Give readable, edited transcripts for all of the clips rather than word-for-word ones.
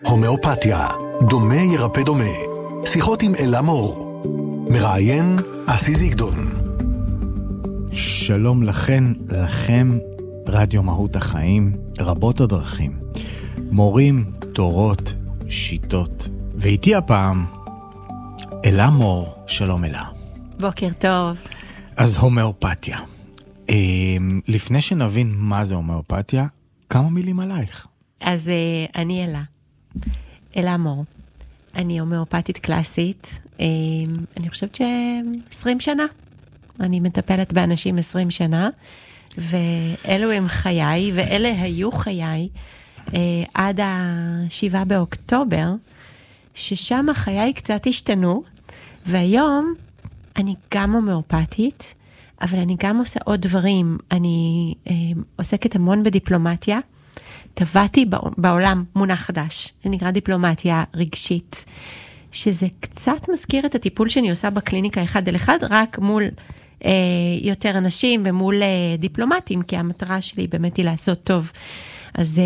הומאופתיה, דומה ירפא דומה. שיחות עם אלה מור. מראיין אסי זיגדון. שלום לכם, רדיו מהות החיים, רבות הדרכים. מורים, תורות, שיטות. ואיתי הפעם, אלה מור, שלום אלה. בוקר טוב. אז הומאופתיה. לפני שנבין מה זה הומאופתיה, כמה מילים עלייך. אז אני אלה מור. אני הומאופתית קלאסית. אני חושבת ש20 שנה. אני מטפלת באנשים 20 שנה, ואלו הם חיי, ואלה היו חיי עד 7 באוקטובר, ששם חיי קצת השתנו, והיום אני גם הומאופתית, אבל אני גם עושה עוד דברים. אני עוסקת המון בדיפלומטיה. טבעתי בעולם מונח חדש, שנקרא דיפלומטיה רגשית, שזה קצת מזכיר את הטיפול שאני עושה בקליניקה 1-1, רק מול יותר אנשים ומול דיפלומטים, כי המטרה שלי באמת היא לעשות טוב. אז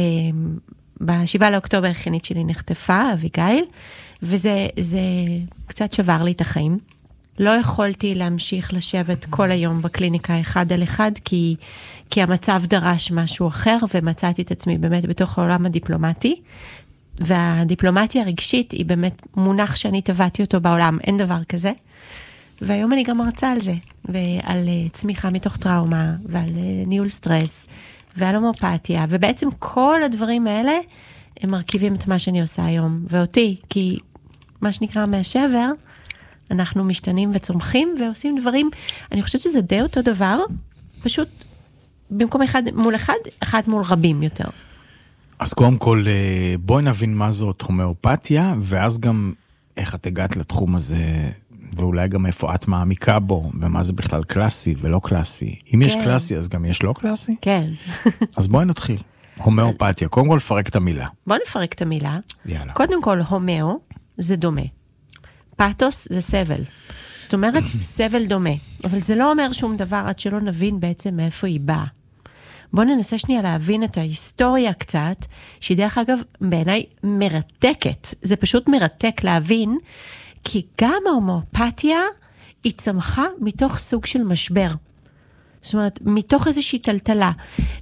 ב7 לאוקטובר החינית שלי נחטפה, אביגיל, וזה קצת שבר לי את החיים. לא יכולתי להמשיך לשבת כל היום בקליניקה 1-1, כי המצב דרש משהו אחר, ומצאתי את עצמי באמת בתוך העולם הדיפלומטי, והדיפלומטיה הרגשית היא באמת מונח שאני טבעתי אותו בעולם, אין דבר כזה. והיום אני גם מרצה על זה, ועל צמיחה מתוך טראומה, ועל ניהול סטרס, ועל הומאופתיה, ובעצם כל הדברים האלה, הם מרכיבים את מה שאני עושה היום, ואותי, כי מה שנקרא מהשבר, אנחנו משתנים וצומחים, ועושים דברים, אני חושבת שזה די אותו דבר, פשוט במקום אחד מול אחד מול רבים יותר. אז קודם כל, בואי נבין מה זאת הומאופתיה, ואז גם איך את הגעת לתחום הזה, ואולי גם איפה את מעמיקה בו, ומה זה בכלל קלאסי ולא קלאסי. אם יש קלאסי, אז גם יש לא קלאסי? כן. אז בואי נתחיל. הומאופתיה, קודם כל לפרק את המילה. בואי נפרק את המילה. יאללה. קודם כל, הומאו זה דומה. פאתוס זה סבל. זאת אומרת, סבל דומה. אבל זה לא אומר שום דבר עד שלא נבין בעצם מאיפה היא באה. בואו ננסה שנייה להבין את ההיסטוריה קצת, שהיא דרך אגב בעיניי מרתקת. זה פשוט מרתק להבין, כי גם ההומאופתיה היא צמחה מתוך סוג של משבר. זאת אומרת, מתוך איזושהי טלטלה.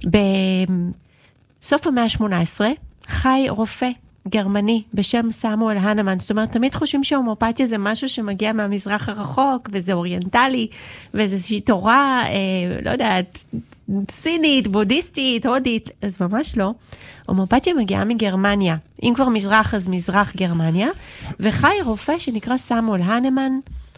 בסוף המאה ה-18 חי רופא גרמני בשם סמואל הנמן. זאת אומרת, תמיד חושבים שההומאופתיה זה משהו שמגיע מהמזרח הרחוק, וזה אוריינטלי, וזה איזושהי תורה, לא יודעת, סינית, בודהיסטית, הודית, אז ממש לא. הומאופתיה מגיעה מגרמניה. אם כבר מזרח, אז מזרח גרמניה, וחי רופא שנקרא סמואל הנמן,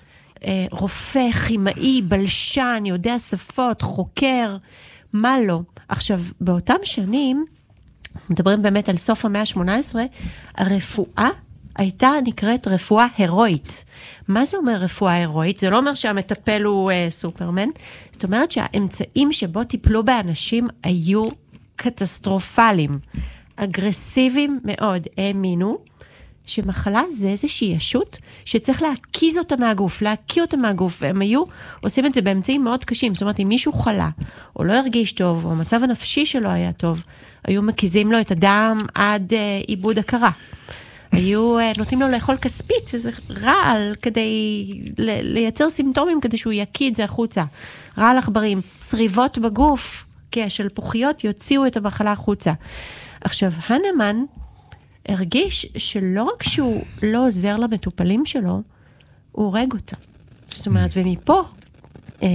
רופא, כימאי, בלשן, יודע שפות, חוקר, מה לא. עכשיו, באותם שנים, מדברים באמת על סוף המאה ה-18, הרפואה הייתה נקראת רפואה הרואית. מה זה אומר רפואה הרואית? זה לא אומר שהמטפל הוא סופרמן, זאת אומרת שהאמצעים שבו טיפלו באנשים היו קטסטרופליים, אגרסיביים מאוד. האמינו שמחלה זה איזושהי ישות שצריך להקיז אותה מהגוף, להקיא אותה מהגוף, והם היו עושים את זה באמצעים מאוד קשים. זאת אומרת, אם מישהו חלה, או לא הרגיש טוב, או המצב הנפשי שלו היה טוב, היו מקיזים לו את הדם עד איבוד הכרה. היו נותנים לו לאכול כספית, שזה רעל כדי לייצר סימפטומים, כדי שהוא יקיא את זה החוצה. רעל עכברים, צריבות בגוף, כשלפוחיות יוציאו את המחלה החוצה. עכשיו, הנמן הרגיש שלא רק שהוא לא עוזר למטופלים שלו, הוא הורג אותה. זאת אומרת, ומפה הוא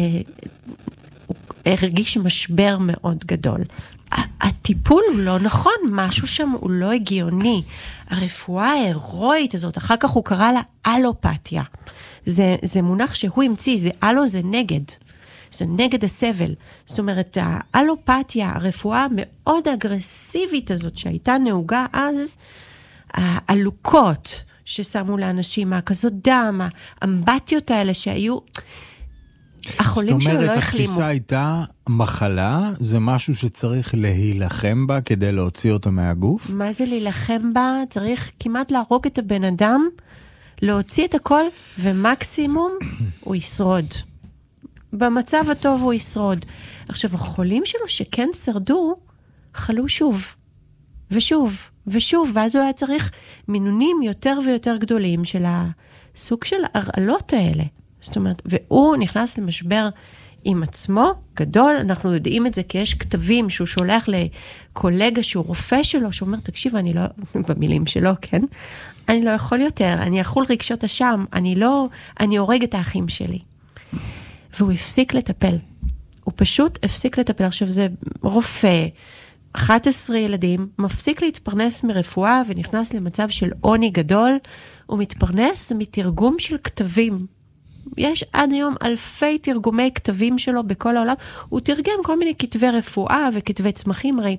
הרגיש משבר מאוד גדול. הטיפול הוא לא נכון, משהו שם הוא לא הגיוני. הרפואה ההירואית הזאת, אחר כך הוא קרא לה אלופתיה. זה מונח שהוא המציא, זה אלו זה נגד. זה נגד הסבל. זאת אומרת, האלופתיה, הרפואה המאוד אגרסיבית הזאת שהייתה נהוגה אז, העלוקות ששמו לאנשים, כזאת דם, האמבטיות האלה שהיו, החולים שלו לא החלימו. זאת אומרת, התפיסה הייתה מחלה, זה משהו שצריך להילחם בה כדי להוציא אותה מהגוף? מה זה להילחם בה? צריך כמעט להרוג את הבן אדם, להוציא את הכל, ומקסימום הוא ישרוד. במצב הטוב הוא ישרוד. עכשיו, החולים שלו שכן שרדו, חלו שוב. ושוב, ושוב, ואז הוא היה צריך מינונים יותר ויותר גדולים של הסוג של הרעלות האלה. זאת אומרת, והוא נכנס למשבר עם עצמו, גדול, אנחנו יודעים את זה כי יש כתבים שהוא שולח לקולגה שהוא רופא שלו, שאומר, תקשיב, אני לא, במילים שלו, כן? אני לא יכול יותר, אני אכול רגשות אשם, אני הורג את האחים שלי. והוא הפסיק לטפל. הוא פשוט הפסיק לטפל. עכשיו זה רופא, 11 ילדים, מפסיק להתפרנס מרפואה ונכנס למצב של עוני גדול, הוא מתפרנס מתרגום של כתבים. יש עד היום אלפי תרגומי כתבים שלו בכל העולם. הוא תרגם כל מיני כתבי רפואה וכתבי צמחים, הרי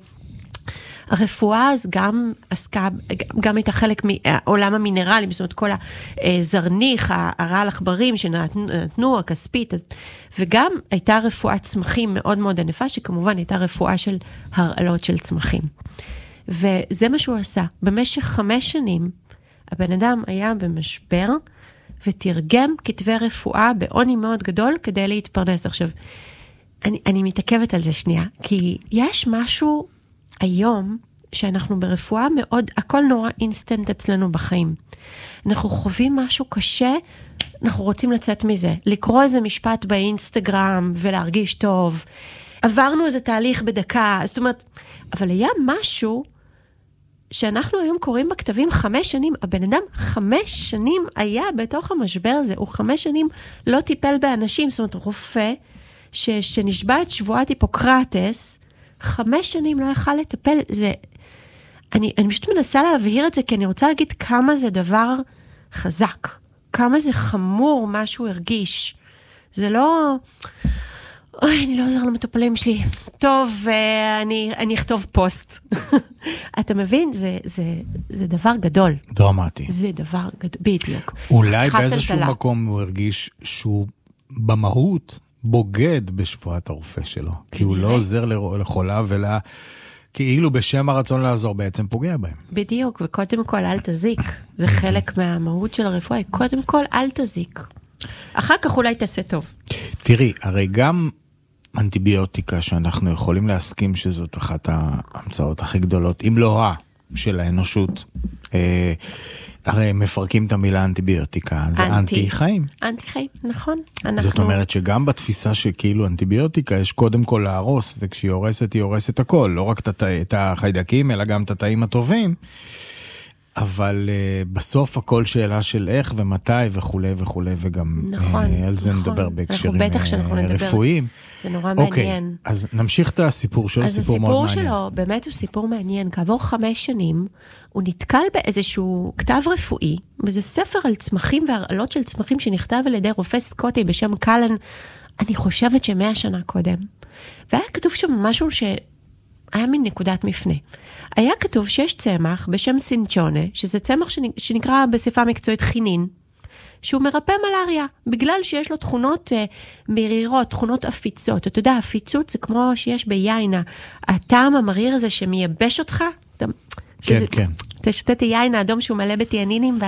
הרפואה אז גם עסקה, גם הייתה חלק מעולם המינרלים, זאת אומרת כל הזרניך, הרעל עכברים שנתנו, הכספית, וגם הייתה רפואת צמחים מאוד מאוד ענפה, שכמובן הייתה רפואה של הרעלות של צמחים. וזה מה שהוא עשה. במשך 5 שנים, הבן אדם היה במשבר, ותרגם כתבי רפואה בעוני מאוד גדול, כדי להתפרנס. עכשיו, אני מתעכבת על זה שנייה, כי יש משהו היום, שאנחנו ברפואה מאוד, הכל נורא אינסטנט אצלנו בחיים. אנחנו חווים משהו קשה, אנחנו רוצים לצאת מזה, לקרוא איזה משפט באינסטגרם, ולהרגיש טוב. עברנו איזה תהליך בדקה, זאת אומרת, אבל היה משהו, שאנחנו היום קוראים בכתבים 5 שנים, הבן אדם 5 שנים היה בתוך המשבר הזה, הוא 5 שנים לא טיפל באנשים, זאת אומרת, רופא, שנשבע את שבועת היפוקרטס, 5 שנים לא יכל לטפל, זה, אני פשוט מנסה להבהיר את זה, כי אני רוצה להגיד כמה זה דבר חזק, כמה זה חמור מה שהוא הרגיש. זה לא, אוי, אני לא עוזר למטופלים שלי. טוב, אני אכתוב פוסט. אתה מבין? זה דבר גדול. דרמטי. זה דבר גדול, בדיוק. אולי באיזשהו מקום הוא הרגיש שהוא במהות בוגד בשבועת הרופא שלו. כי הוא לא עוזר לחוליו, אלא כאילו בשם הרצון לעזור בעצם פוגע בהם. בדיוק, וקודם כל אל תזיק. זה חלק מהמהות של הרפואה. קודם כל אל תזיק. אחר כך אולי תעשה טוב. תראי, הרי גם אנטיביוטיקה שאנחנו יכולים להסכים שזאת אחת ההמצאות הכי גדולות, אם לא של האנושות, הרי מפרקים את המילה אנטיביוטיקה, זה אנטי חיים. אנטי חיים, נכון. זאת אומרת שגם בתפיסה שכאילו אנטיביוטיקה יש קודם כל להרוס, וכשהיא הורסת היא הורסת הכל, לא רק את החיידקים, אלא גם את התאים הטובים, אבל בסוף הכל שאלה של איך ומתי וכולי וכולי, וגם נכון, על זה נכון. נדבר בהקשרים נדבר. רפואיים. זה נורא מעניין. אז נמשיך את הסיפור שלו, סיפור מאוד מעניין. אז הסיפור שלו באמת הוא סיפור מעניין. כעבור 5 שנים, הוא נתקל באיזשהו כתב רפואי, וזה ספר על צמחים והרעלות של צמחים, שנכתב על ידי רופא סקוטי בשם קלן, אני חושבת ש100 שנה קודם. והיה כתוב שם משהו היה מין נקודת מפנה. היה כתוב שיש צמח בשם סינצ'ונה, שזה צמח שנקרא בשפה מקצועית חינין, שהוא מרפא מלריה, בגלל שיש לו תכונות מרירות, תכונות אפיצות. אתה יודע, אפיצות זה כמו שיש ביין, הטעם המריר הזה שמייבש אותך, כן, כן. אתה שותה את היין האדום שהוא מלא בתיאנינים,